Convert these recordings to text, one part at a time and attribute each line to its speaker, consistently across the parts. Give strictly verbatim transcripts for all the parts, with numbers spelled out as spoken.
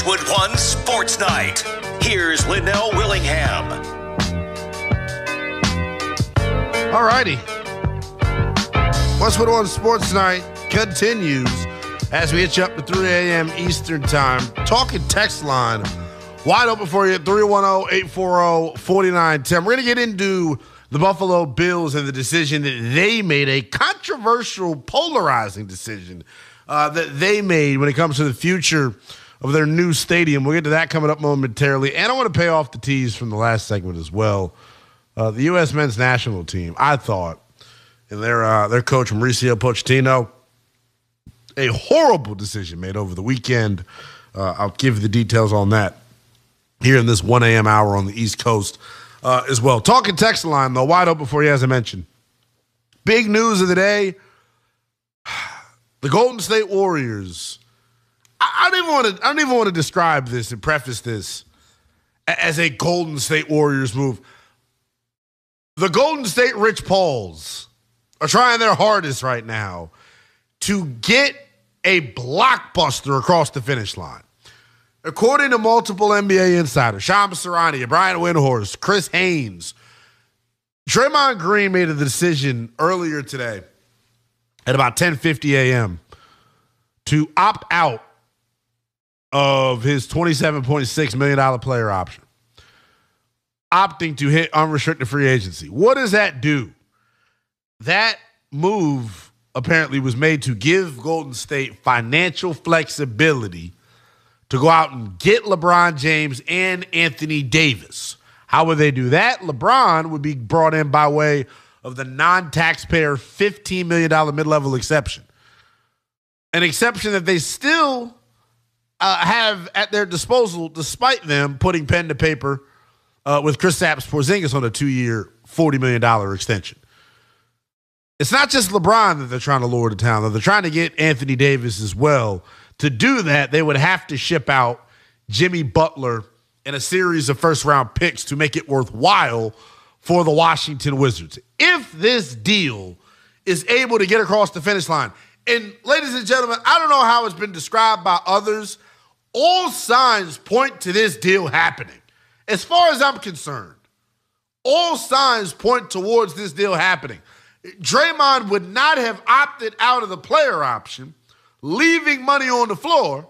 Speaker 1: Westwood One Sports Night. Here's Linnell Willingham.
Speaker 2: All righty. Westwood One Sports Night continues as we hit you up to three a.m. Eastern Time. Talking text line wide open for you at three one zero, eight four zero, four nine one zero. We're going to get into the Buffalo Bills and the decision that they made, a controversial, polarizing decision uh, that they made when it comes to the future of their new stadium. We'll get to that coming up momentarily. And I want to pay off the tease from the last segment as well. Uh, the U S men's national team, I thought, and their uh, their coach Mauricio Pochettino, a horrible decision made over the weekend. Uh, I'll give you the details on that here in this one a.m. hour on the East Coast uh, as well. Talking text line, though, wide open for you, as I mentioned. Big news of the day, the Golden State Warriors. I, I don't even want to. I don't even want to describe this and preface this as a Golden State Warriors move. The Golden State Rich Pauls are trying their hardest right now to get a blockbuster across the finish line. According to multiple N B A insiders, Shams Charania, Brian Windhorst, Chris Haynes, Draymond Green made a decision earlier today at about ten fifty a.m. to opt out of his twenty-seven point six million dollars player option, opting to hit unrestricted free agency. What does that do? That move apparently was made to give Golden State financial flexibility to go out and get LeBron James and Anthony Davis. How would they do that? LeBron would be brought in by way of the non-taxpayer fifteen million dollars mid-level exception. An exception that they still uh, have at their disposal, despite them putting pen to paper uh, with Kristaps Porzingis on a two-year, forty million dollars extension. It's not just LeBron that they're trying to lure to town, though. They're trying to get Anthony Davis as well. To do that, they would have to ship out Jimmy Butler and a series of first-round picks to make it worthwhile for the Washington Wizards. If this deal is able to get across the finish line, and ladies and gentlemen, I don't know how it's been described by others, all signs point to this deal happening. As far as I'm concerned, all signs point towards this deal happening. Draymond would not have opted out of the player option, leaving money on the floor,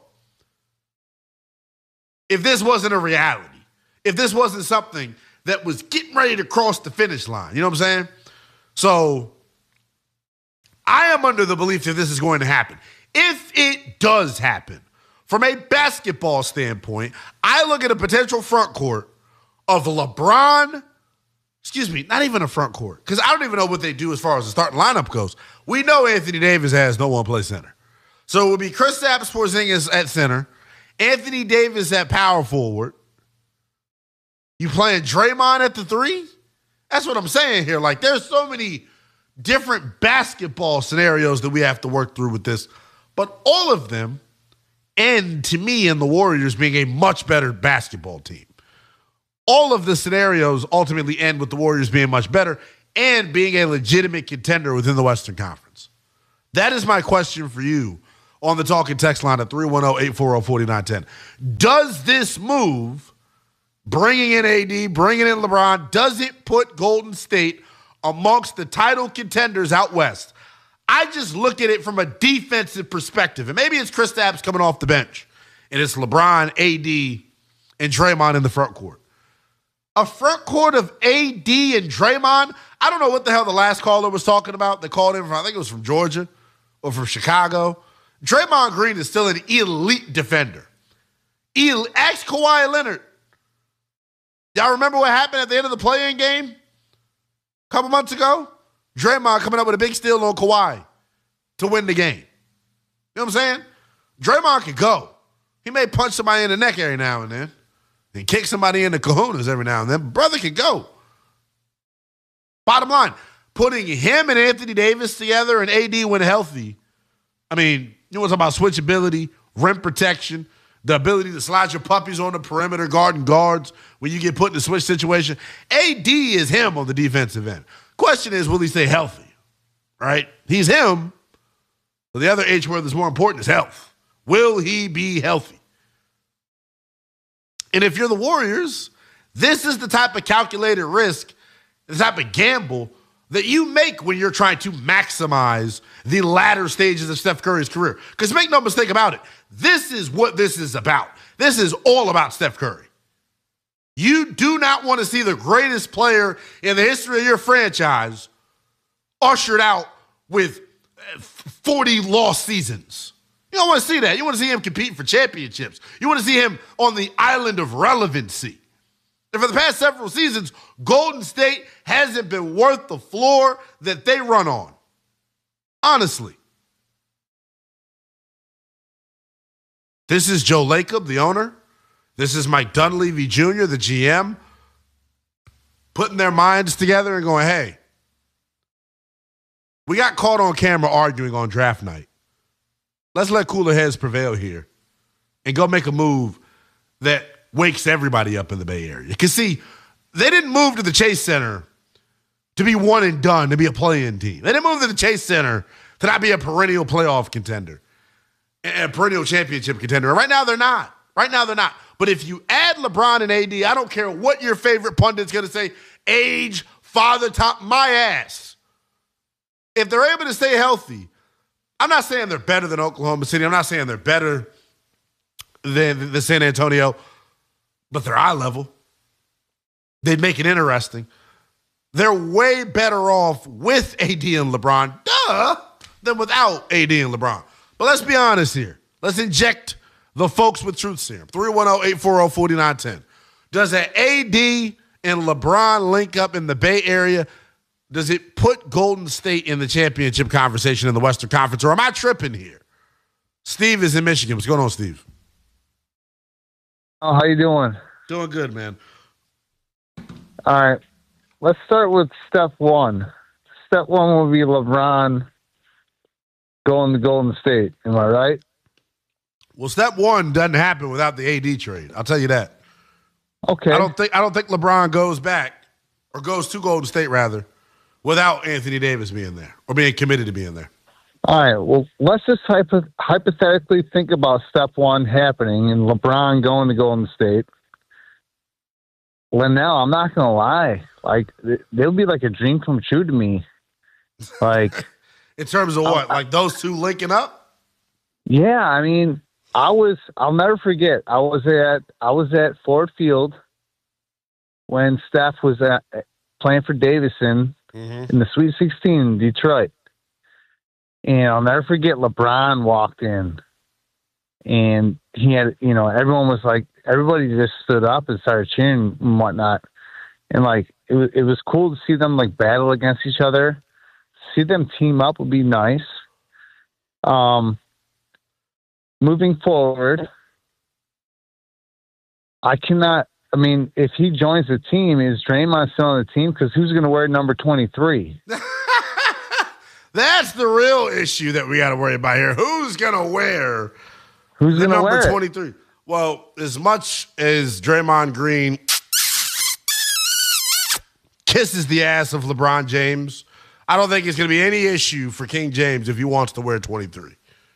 Speaker 2: if this wasn't a reality, if this wasn't something that was getting ready to cross the finish line. You know what I'm saying? So I am under the belief that this is going to happen. If it does happen, from a basketball standpoint, I look at a potential front court of LeBron, excuse me, not even a front court, because I don't even know what they do as far as the starting lineup goes. We know Anthony Davis has no one play center. So it would be Kristaps Porzingis at center, Anthony Davis at power forward. You playing Draymond at the three? That's what I'm saying here. Like, there's so many different basketball scenarios that we have to work through with this, but all of them end, to me, in the Warriors being a much better basketball team. All of the scenarios ultimately end with the Warriors being much better and being a legitimate contender within the Western Conference. That is my question for you on the talking text line at three one zero, eight four zero, four nine one zero. Does this move, bringing in A D, bringing in LeBron, does it put Golden State amongst the title contenders out west? I just look at it from a defensive perspective. And maybe it's Kristaps coming off the bench, and it's LeBron, A D, and Draymond in the front court. A front court of A D and Draymond? I don't know what the hell the last caller was talking about. They called in from, I think it was from Georgia or from Chicago. Draymond Green is still an elite defender. El- Ask Kawhi Leonard. Y'all remember what happened at the end of the play-in game a couple months ago? Draymond coming up with a big steal on Kawhi to win the game. You know what I'm saying? Draymond can go. He may punch somebody in the neck every now and then and kick somebody in the kahunas every now and then. Brother can go. Bottom line, putting him and Anthony Davis together and A D when healthy, I mean, you know what's about switchability, rim protection, the ability to slide your puppies on the perimeter, guarding guards when you get put in a switch situation. A D is him on the defensive end. Question is, will he stay healthy? Right? He's him. But the other H word that's more important is health. Will he be healthy? And if you're the Warriors, this is the type of calculated risk, the type of gamble that you make when you're trying to maximize the latter stages of Steph Curry's career. Because make no mistake about it, this is what this is about. This is all about Steph Curry. You do not want to see the greatest player in the history of your franchise ushered out with forty lost seasons. You don't want to see that. You want to see him compete for championships. You want to see him on the island of relevancy. And for the past several seasons, Golden State hasn't been worth the floor that they run on. Honestly. This is Joe Lacob, the owner. This is Mike Dunleavy Junior, the G M, putting their minds together and going, hey, we got caught on camera arguing on draft night. Let's let cooler heads prevail here and go make a move that wakes everybody up in the Bay Area. Because, see, they didn't move to the Chase Center to be one and done, to be a play-in team. They didn't move to the Chase Center to not be a perennial playoff contender, a perennial championship contender. And right now, they're not. Right now, they're not. But if you add LeBron and A D, I don't care what your favorite pundit's going to say, age, father, top, my ass. If they're able to stay healthy, I'm not saying they're better than Oklahoma City. I'm not saying they're better than the San Antonio, but they're eye level. They'd make it interesting. They're way better off with A D and LeBron, duh, than without A D and LeBron. But let's be honest here. Let's inject the folks with truth serum. three one zero, eight four zero, four nine one zero. Does an A D and LeBron link up in the Bay Area? Does it put Golden State in the championship conversation in the Western Conference, or am I tripping here? Steve is in Michigan. What's going on, Steve?
Speaker 3: Oh, how you doing?
Speaker 2: Doing good, man.
Speaker 3: All right. Let's start with step one. Step one will be LeBron going to Golden State. Am I right?
Speaker 2: Well, step one doesn't happen without the A D trade. I'll tell you that.
Speaker 3: Okay.
Speaker 2: I don't think I don't think LeBron goes back or goes to Golden State rather without Anthony Davis being there or being committed to being there.
Speaker 3: All right. Well, let's just hypo- hypothetically think about step one happening and LeBron going to Golden State. Linnell, I'm not going to lie. Like, they'll be like a dream come true to me. Like,
Speaker 2: in terms of what? Uh, like those two linking up?
Speaker 3: Yeah. I mean, I was, I'll never forget. I was at, I was at Ford Field when Steph was at, playing for Davidson mm-hmm. in the Sweet sixteen in Detroit. And I'll never forget LeBron walked in and he had, you know, everyone was like, everybody just stood up and started cheering and whatnot. And like, it was, it was cool to see them like battle against each other. See them team up would be nice. Um, moving forward, I cannot, I mean, if he joins the team, is Draymond still on the team? Because who's going to wear number twenty-three?
Speaker 2: That's the real issue that we got to worry about here. Who's going to wear
Speaker 3: Who's
Speaker 2: the
Speaker 3: gonna
Speaker 2: number
Speaker 3: wear
Speaker 2: twenty-three? It? Well, as much as Draymond Green kisses the ass of LeBron James, I don't think it's going to be any issue for King James if he wants to wear twenty-three.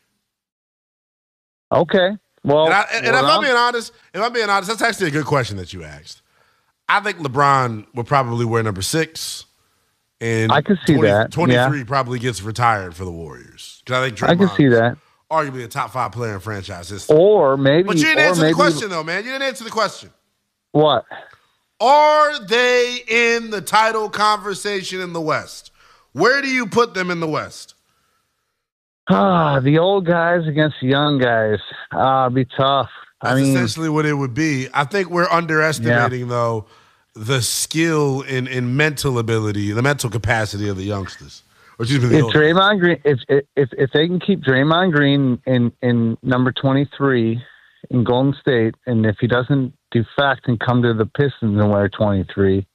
Speaker 3: Okay. Well,
Speaker 2: and, I, and, and
Speaker 3: well,
Speaker 2: if I'm being honest, if I'm being honest, that's actually a good question that you asked. I think LeBron will probably wear number six. And
Speaker 3: I can see
Speaker 2: twenty,
Speaker 3: that.
Speaker 2: twenty-three
Speaker 3: yeah.
Speaker 2: probably gets retired for the Warriors. I think
Speaker 3: I can see that.
Speaker 2: Arguably a top five player in franchise history.
Speaker 3: Or maybe.
Speaker 2: But you didn't answer
Speaker 3: maybe,
Speaker 2: the question, though, man. You didn't answer the question.
Speaker 3: What?
Speaker 2: Are they in the title conversation in the West? Where do you put them in the West?
Speaker 3: Ah, the old guys against the young guys. Ah, it'd be tough.
Speaker 2: That's
Speaker 3: I mean,
Speaker 2: essentially what it would be. I think we're underestimating, yeah. though, the skill and, and mental ability, the mental capacity of the youngsters. Or excuse me, the
Speaker 3: if
Speaker 2: old
Speaker 3: Draymond Green, if if if they can keep Draymond Green in, in number twenty-three in Golden State, and if he doesn't defect and come to the Pistons and wear twenty-three,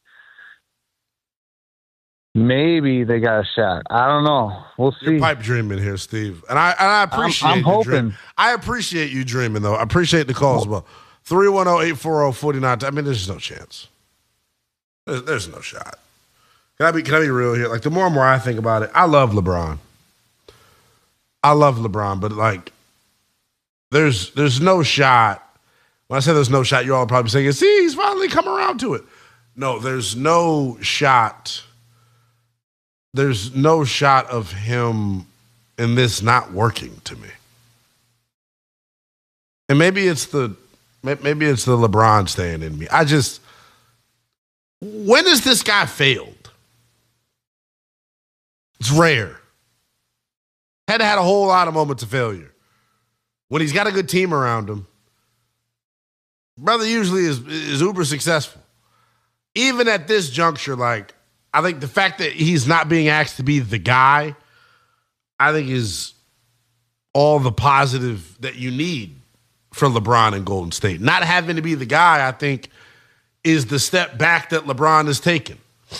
Speaker 3: maybe they got a shot. I don't know. We'll see.
Speaker 2: You're pipe dreaming here, Steve, and I and I appreciate.
Speaker 3: I'm, I'm
Speaker 2: you
Speaker 3: hoping.
Speaker 2: Dream. I appreciate you dreaming, though. I appreciate the call as well. three one zero, eight four zero, four nine. I mean, there's no chance. There's, there's no shot. Can I be can I be real here? Like, the more and more I think about it, I love LeBron. I love LeBron, but like, there's there's no shot When I say there's no shot, you're all probably saying, see, he's finally come around to it. No, there's no shot. There's no shot of him in this not working to me. And maybe it's the maybe it's the LeBron staying in me. I just, when has this guy failed? It's rare. Had had a whole lot of moments of failure. When he's got a good team around him, brother usually is, is uber successful. Even at this juncture, like, I think the fact that he's not being asked to be the guy, I think is all the positive that you need for LeBron and Golden State. Not having to be the guy, I think, is the step back that LeBron has taken.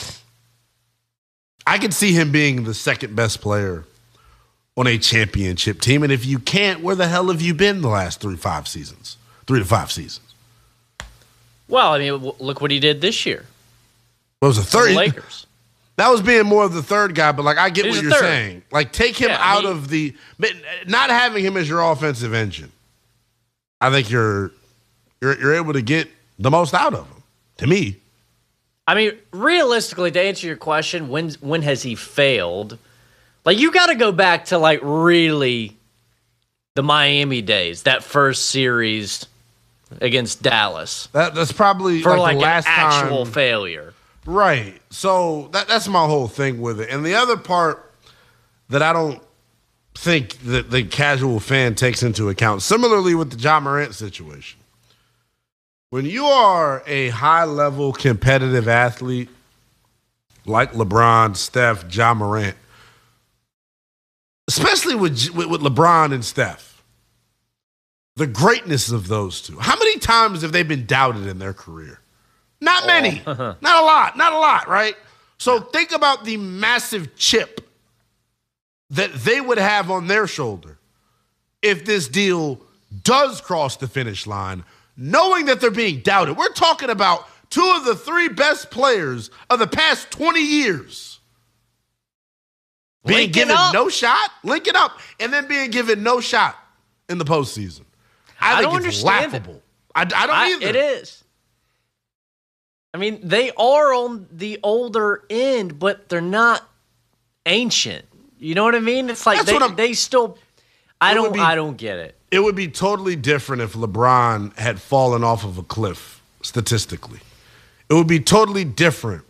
Speaker 2: I could see him being the second best player on a championship team. And if you can't, where the hell have you been the last three, five seasons? Three to five seasons.
Speaker 4: Well, I mean, look what he did this year.
Speaker 2: What was the third?
Speaker 4: The Lakers.
Speaker 2: That was being more of the third guy, but like I get
Speaker 4: He's
Speaker 2: what
Speaker 4: a
Speaker 2: you're
Speaker 4: third.
Speaker 2: saying. Like take him
Speaker 4: Yeah,
Speaker 2: out
Speaker 4: he-
Speaker 2: of the not having him as your offensive engine. I think you're you're you're able to get the most out of him. To me,
Speaker 4: I mean, realistically, to answer your question, when when has he failed? Like, you got to go back to, like, really the Miami days, that first series against Dallas.
Speaker 2: that that's probably
Speaker 4: For,
Speaker 2: like,
Speaker 4: like,
Speaker 2: the last
Speaker 4: an actual
Speaker 2: time.
Speaker 4: failure.
Speaker 2: Right. So that that's my whole thing with it. And the other part that I don't think that the casual fan takes into account, similarly with the Ja Morant situation. When you are a high-level competitive athlete like LeBron, Steph, Ja Morant, especially with, with, with LeBron and Steph, the greatness of those two. How many times have they been doubted in their career? Not many.
Speaker 4: Oh.
Speaker 2: Not a lot. Not a lot, right? So think about the massive chip that they would have on their shoulder if this deal does cross the finish line, knowing that they're being doubted. We're talking about two of the three best players of the past twenty years being
Speaker 4: Linking
Speaker 2: given
Speaker 4: up.
Speaker 2: no shot, linking up, and then being given no shot in the postseason. I,
Speaker 4: I
Speaker 2: think
Speaker 4: don't
Speaker 2: it's
Speaker 4: understand it.
Speaker 2: laughable. I, I don't
Speaker 4: I-
Speaker 2: either.
Speaker 4: It is. I mean, they are on the older end, but they're not ancient. You know what I mean? It's like
Speaker 2: That's
Speaker 4: they
Speaker 2: what I'm-
Speaker 4: they still. I
Speaker 2: It would
Speaker 4: don't.
Speaker 2: be-
Speaker 4: I don't get it.
Speaker 2: It would be totally different if LeBron had fallen off of a cliff statistically. It would be totally different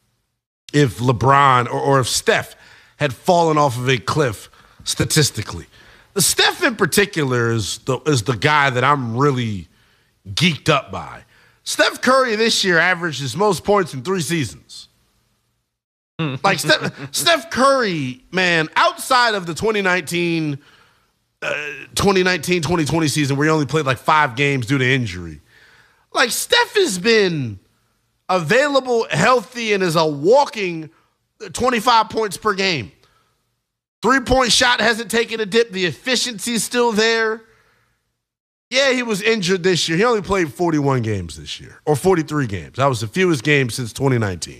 Speaker 2: if LeBron or, or if Steph had fallen off of a cliff statistically. The Steph in particular is the is the guy that I'm really geeked up by. Steph Curry this year averaged his most points in three seasons. Like Steph, Steph Curry, man, outside of the twenty nineteen, uh, twenty nineteen twenty twenty season where he only played like five games due to injury, like Steph has been available, healthy, and is a walking twenty-five points per game. Three-point shot hasn't taken a dip. The efficiency is still there. Yeah, he was injured this year. He only played forty-one games this year, or forty-three games. That was the fewest games since twenty nineteen.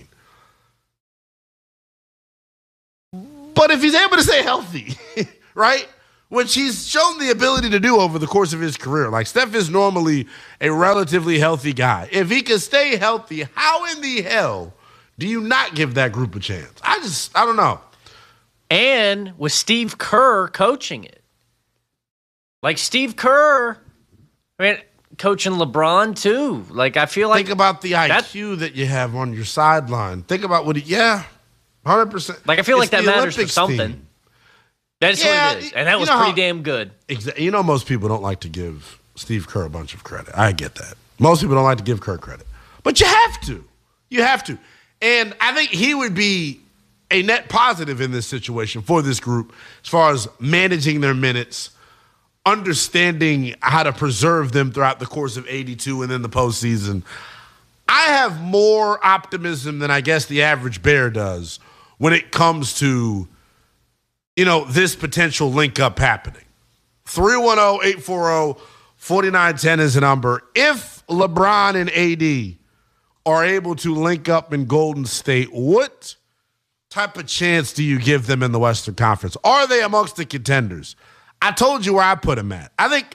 Speaker 2: But if he's able to stay healthy, right, which he's shown the ability to do over the course of his career, like Steph is normally a relatively healthy guy. If he can stay healthy, how in the hell do you not give that group a chance? I just, I don't know.
Speaker 4: And with Steve Kerr coaching it, like Steve Kerr, I mean, coaching LeBron too. Like, I feel like
Speaker 2: Think about the I
Speaker 4: that-
Speaker 2: Q that you have on your sideline. Think about what he, yeah, one hundred percent.
Speaker 4: like I feel like
Speaker 2: It's
Speaker 4: that
Speaker 2: the
Speaker 4: matters for
Speaker 2: Olympics
Speaker 4: something.
Speaker 2: team.
Speaker 4: That's
Speaker 2: Yeah,
Speaker 4: what it is, and that
Speaker 2: you
Speaker 4: was
Speaker 2: know
Speaker 4: pretty
Speaker 2: how-
Speaker 4: damn good.
Speaker 2: Exa- You know, most people don't like to give Steve Kerr a bunch of credit. I get that. Most people don't like to give Kerr credit. But you have to. You have to. And I think he would be a net positive in this situation for this group as far as managing their minutes, understanding how to preserve them throughout the course of eighty-two and then the postseason. I have more optimism than I guess the average bear does when it comes to, you know, this potential link up happening. three one zero, eight four zero, four nine one zero is the number. If LeBron and A D are able to link up in Golden State, what type of chance do you give them in the Western Conference? Are they amongst the contenders? I told you where I put them at. I think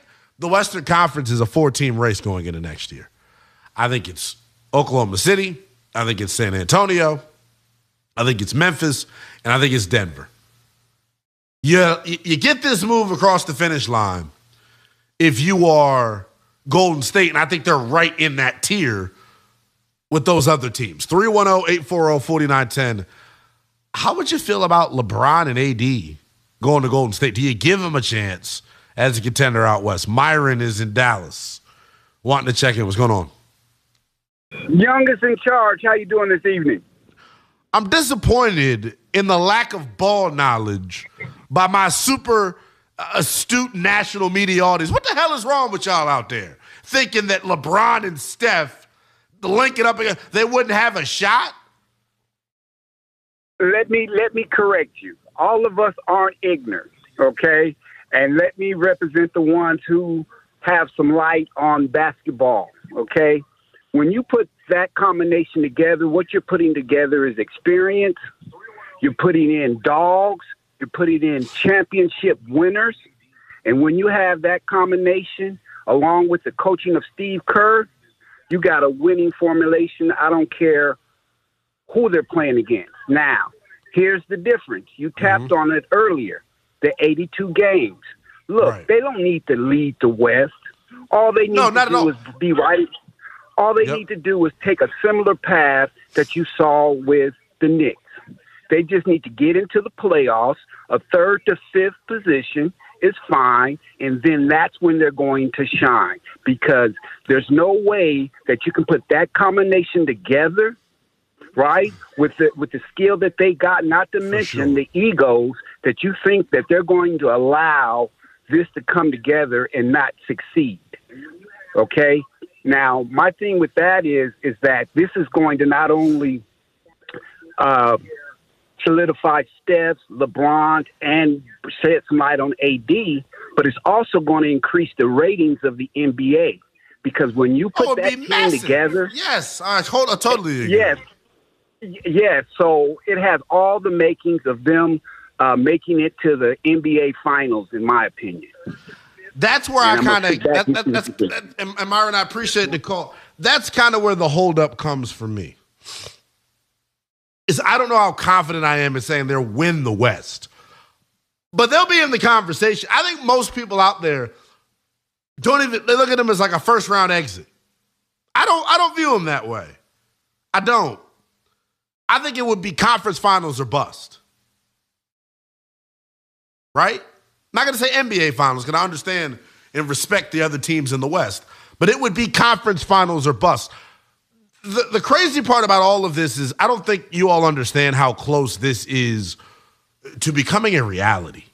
Speaker 2: the Western Conference is a four-team race going into next year. I think it's Oklahoma City. I think it's San Antonio. I think it's Memphis. And I think it's Denver. You, you get this move across the finish line if you are Golden State, and I think they're right in that tier with those other teams. three one zero, eight four zero, four nine one zero. How would you feel about LeBron and A D going to Golden State? Do you give them a chance as a contender out west? Myron is in Dallas, wanting to check in. What's going on?
Speaker 5: Youngest in charge. How you doing this evening?
Speaker 2: I'm disappointed in the lack of ball knowledge by my super astute national media audience. What the hell is wrong with y'all out there? Thinking that LeBron and Steph, link it up again, they wouldn't have a shot?
Speaker 5: Let me let me correct you. All of us aren't ignorant, okay? And let me represent the ones who have some light on basketball, okay? When you put that combination together, what you're putting together is experience. You're putting in dogs. You're putting in championship winners. And when you have that combination, along with the coaching of Steve Kerr, you got a winning formulation. I don't care who they're playing against. Now, here's the difference. You tapped mm-hmm. on it earlier, the eighty-two games. Look, right. They don't need to lead the West. All they need
Speaker 2: no,
Speaker 5: to do is be right. All they yep. need to do is take a similar path that you saw with the Knicks. They just need to get into the playoffs. A third to fifth position is fine, and then that's when they're going to shine, because there's no way that you can put that combination together, right, with the with the skill that they got, not to mention sure. the egos that you think that they're going to allow this to come together and not succeed, okay? Now, my thing with that is is that this is going to not only uh, solidify Steph, LeBron, and shed some light on A D, but it's also going to increase the ratings of the N B A. Because when you put
Speaker 2: oh,
Speaker 5: that team
Speaker 2: massive. together...
Speaker 5: Yes,
Speaker 2: I, hold, I totally agree.
Speaker 5: Yes, yes. So it has all the makings of them uh, making it to the N B A Finals, in my opinion.
Speaker 2: That's where and I kind of that, that, that's that, and, and Myron, I appreciate the call. That's kind of where the holdup comes for me. Is I don't know how confident I am in saying they'll win the West, but they'll be in the conversation. I think most people out there don't even they look at them as like a first round exit. I don't I don't view them that way. I don't. I think it would be conference finals or bust. Right? I'm not going to say N B A finals because I understand and respect the other teams in the West, but it would be conference finals or bust. The, the crazy part about all of this is I don't think you all understand how close this is to becoming a reality.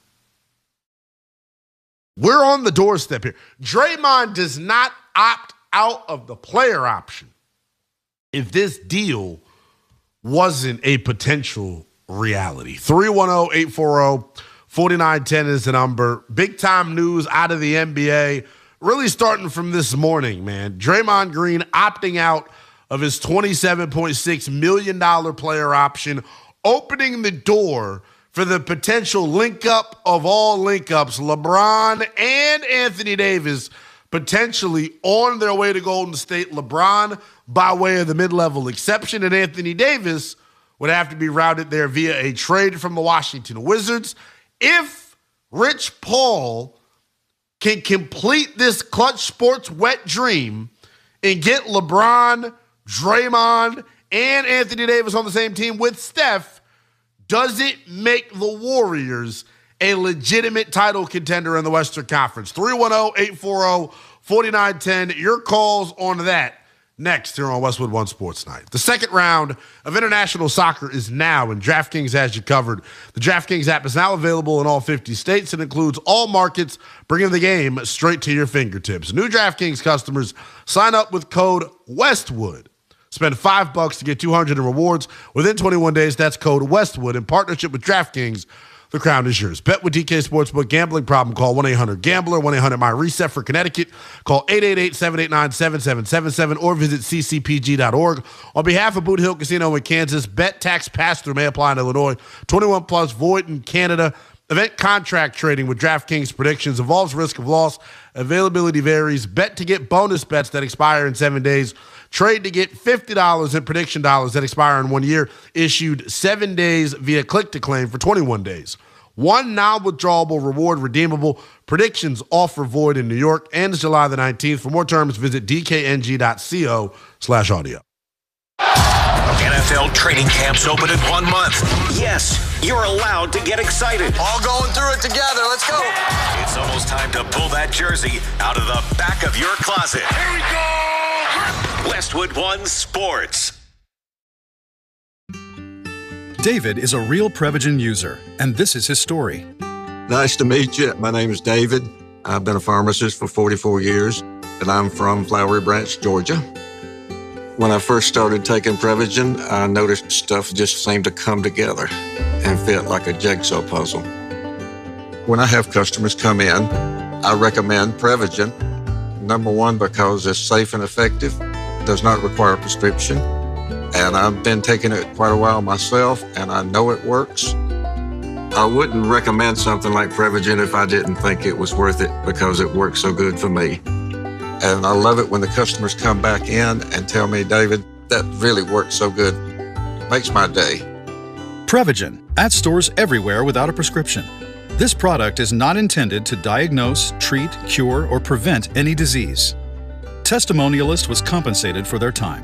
Speaker 2: We're on the doorstep here. Draymond does not opt out of the player option if this deal wasn't a potential reality. three one zero, eight four zero, four nine one zero is the number. Big time news out of the N B A, really starting from this morning, man. Draymond Green opting out of his twenty-seven point six million dollars player option, opening the door for the potential link-up of all link-ups. LeBron and Anthony Davis potentially on their way to Golden State. LeBron by way of the mid-level exception, and Anthony Davis would have to be routed there via a trade from the Washington Wizards. If Rich Paul can complete this Clutch Sports wet dream and get LeBron, Draymond, and Anthony Davis on the same team with Steph, does it make the Warriors a legitimate title contender in the Western Conference? three one zero, eight four zero, four nine one zero. Your calls on that next here on Westwood One Sports Night. The second round of international soccer is now, and DraftKings has you covered. The DraftKings app is now available in all fifty states and includes all markets, bringing the game straight to your fingertips. New DraftKings customers sign up with code Westwood. Spend five bucks to get two hundred in rewards within twenty-one days. That's code Westwood in partnership with DraftKings. The crown is yours. Bet with D K Sportsbook. Gambling problem? Call one eight hundred gambler, one eight hundred my reset for Connecticut. Call eight eight eight, seven eight nine, seven seven seven seven or visit c c p g dot org. On behalf of Boot Hill Casino in Kansas, bet tax pass-through may apply in Illinois. twenty-one plus, void in Canada. Event contract trading with DraftKings predictions involves risk of loss. Availability varies. Bet to get bonus bets that expire in seven days. Trade to get fifty dollars in prediction dollars that expire in one year. Issued seven days via click to claim for twenty-one days. One non-withdrawable reward redeemable. Predictions offer void in New York. Ends July the nineteenth. For more terms, visit dkng.co slash audio.
Speaker 1: N F L training camps open in one month. Yes, you're allowed to get excited.
Speaker 6: All going through it together. Let's go.
Speaker 1: It's almost time to pull that jersey out of the back of your closet. Here we go. Westwood One Sports.
Speaker 7: David is a real Prevagen user, and this is his story.
Speaker 8: Nice to meet you. My name is David. I've been a pharmacist for forty-four years, and I'm from Flowery Branch, Georgia. When I first started taking Prevagen, I noticed stuff just seemed to come together and fit like a jigsaw puzzle. When I have customers come in, I recommend Prevagen. Number one, because it's safe and effective, does not require a prescription, and I've been taking it quite a while myself, and I know it works. I wouldn't recommend something like Prevagen if I didn't think it was worth it because it works so good for me. And I love it when the customers come back in and tell me, David, that really works so good. Makes my day.
Speaker 7: Prevagen, at stores everywhere without a prescription. This product is not intended to diagnose, treat, cure, or prevent any disease. Testimonialist was compensated for their time.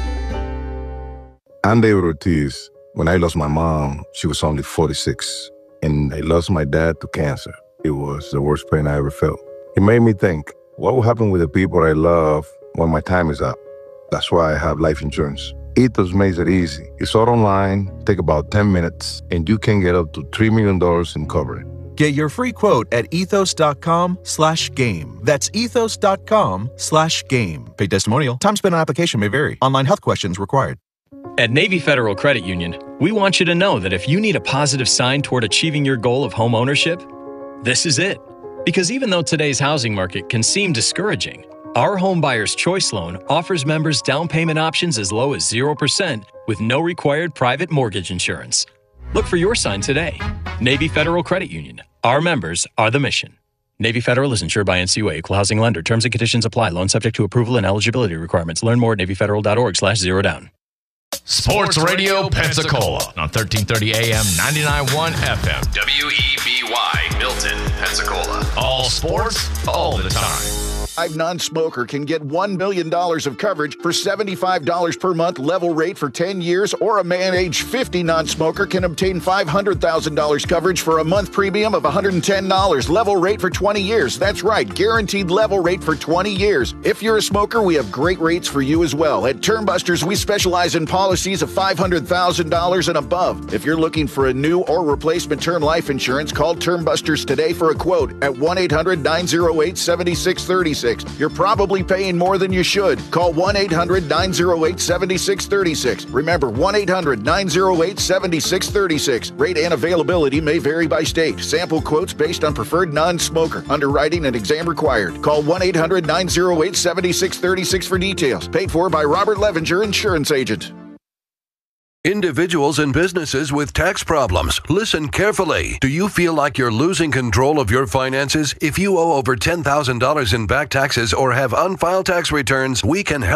Speaker 9: I'm David Ortiz. When I lost my mom, she was only forty-six, and I lost my dad to cancer. It was the worst pain I ever felt. It made me think, what will happen with the people I love when my time is up? That's why I have life insurance. Ethos makes it easy. It's all online, take about ten minutes, and you can get up to three million dollars in coverage.
Speaker 10: Get your free quote at ethos.com slash game. That's ethos.com slash game. Paid testimonial. Time spent on application may vary. Online health questions required.
Speaker 11: At Navy Federal Credit Union, we want you to know that if you need a positive sign toward achieving your goal of home ownership, this is it. Because even though today's housing market can seem discouraging, our Home Buyer's Choice Loan offers members down payment options as low as zero percent with no required private mortgage insurance. Look for your sign today. Navy Federal Credit Union. Our members are the mission. Navy Federal is insured by N C U A, Equal Housing Lender. Terms and conditions apply. Loan subject to approval and eligibility requirements. Learn more at navyfederal.org slash zero down.
Speaker 12: Sports Radio Pensacola on thirteen thirty A M, ninety-nine point one F M.
Speaker 1: W E B Y, Milton, Pensacola.
Speaker 12: All sports, all the time.
Speaker 13: A non-smoker can get one million dollars of coverage for seventy-five dollars per month level rate for ten years, or a man age fifty non-smoker can obtain five hundred thousand dollars coverage for a month premium of one hundred ten dollars level rate for twenty years. That's right, guaranteed level rate for twenty years. If you're a smoker, we have great rates for you as well. At Termbusters, we specialize in policies of five hundred thousand dollars and above. If you're looking for a new or replacement term life insurance, call Termbusters today for a quote at one eight hundred nine oh eight seven six three six. You're probably paying more than you should. Call one eight hundred nine oh eight seven six three six. Remember, one eight hundred nine oh eight seven six three six. Rate and availability may vary by state. Sample quotes based on preferred non-smoker. Underwriting and exam required. Call one eight hundred nine oh eight seven six three six for details. Paid for by Robert Levenger, Insurance Agent.
Speaker 14: Individuals and businesses with tax problems, listen carefully. Do you feel like you're losing control of your finances? If you owe over ten thousand dollars in back taxes or have unfiled tax returns, we can help.